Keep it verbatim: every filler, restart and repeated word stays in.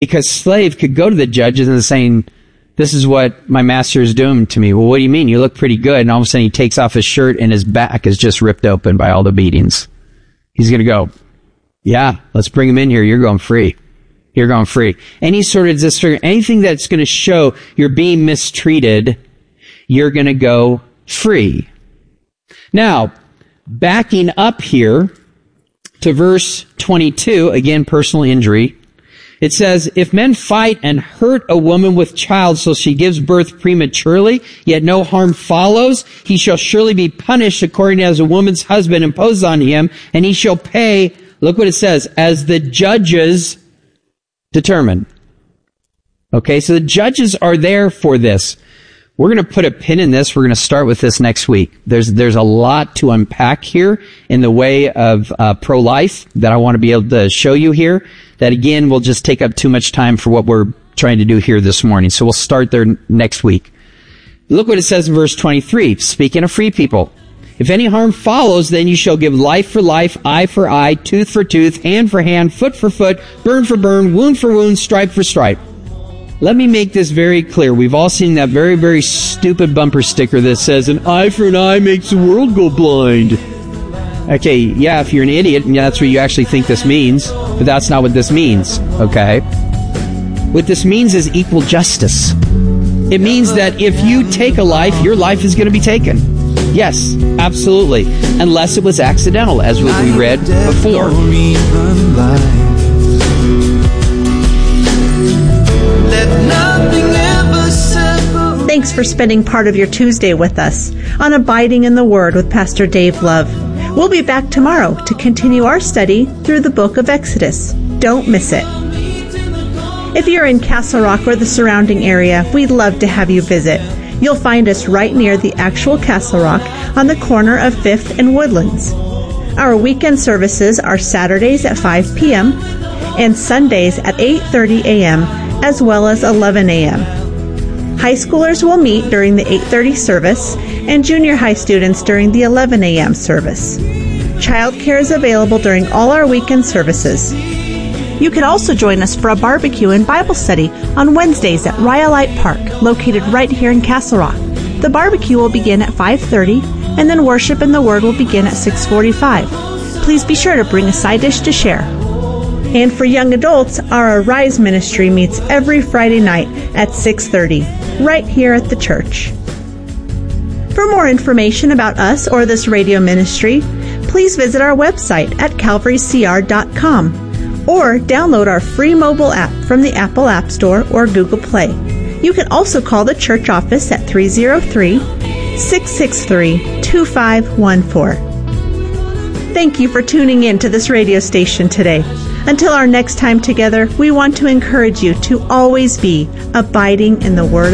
Because slave could go to the judges and saying, this is what my master is doing to me. Well, what do you mean? You look pretty good. And all of a sudden he takes off his shirt and his back is just ripped open by all the beatings. He's going to go, yeah, let's bring him in here. You're going free. You're going free. Any sort of disfigure, anything that's going to show you're being mistreated, you're going to go free. Now, backing up here to verse twenty-two, again, personal injury. It says, if men fight and hurt a woman with child so she gives birth prematurely, yet no harm follows, he shall surely be punished according as a woman's husband imposes on him, and he shall pay, look what it says, as the judges determine. Okay, so the judges are there for this. We're going to put a pin in this. We're going to start with this next week. There's there's a lot to unpack here in the way of uh, pro-life that I want to be able to show you here. That, again, will just take up too much time for what we're trying to do here this morning. So we'll start there next week. Look what it says in verse twenty-three. Speaking of free people. If any harm follows, then you shall give life for life, eye for eye, tooth for tooth, hand for hand, foot for foot, burn for burn, wound for wound, stripe for stripe. Let me make this very clear. We've all seen that very, very stupid bumper sticker that says, an eye for an eye makes the world go blind. Okay, yeah, if you're an idiot, yeah, that's what you actually think this means, but that's not what this means, okay? What this means is equal justice. It means that if you take a life, your life is going to be taken. Yes, absolutely. Unless it was accidental, as what we read before. Thanks for spending part of your Tuesday with us on Abiding in the Word with Pastor Dave Love. We'll be back tomorrow to continue our study through the book of Exodus. Don't miss it. If you're in Castle Rock or the surrounding area, we'd love to have you visit. You'll find us right near the actual Castle Rock on the corner of fifth and Woodlands. Our weekend services are Saturdays at five p.m. and Sundays at eight thirty a.m. as well as eleven a.m. High schoolers will meet during the eight thirty service and junior high students during the eleven a.m. service. Childcare is available during all our weekend services. You can also join us for a barbecue and Bible study on Wednesdays at Rhyolite Park, located right here in Castle Rock. The barbecue will begin at five thirty, and then worship and the Word will begin at six forty-five. Please be sure to bring a side dish to share. And for young adults, our Arise ministry meets every Friday night at six thirty, right here at the church. For more information about us or this radio ministry, please visit our website at calvary c r dot com or download our free mobile app from the Apple App Store or Google Play. You can also call the church office at three oh three, six six three, two five one four. Thank you for tuning in to this radio station today. Until our next time together, we want to encourage you to always be abiding in the Word